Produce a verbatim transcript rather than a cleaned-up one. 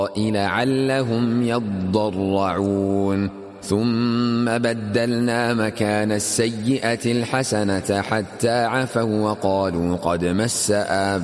لعلهم يضرعون ثم بدلنا مكان السيئة الحسنة حتى عفوا وقالوا قد مس آباءنا